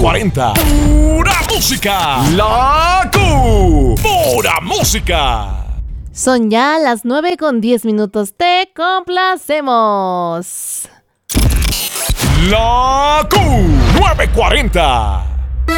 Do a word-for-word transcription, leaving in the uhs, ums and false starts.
cuarenta. Pura música. La Q. Pura música. Son ya las nueve con diez minutos. Te complacemos. La Q. nueve cuarenta.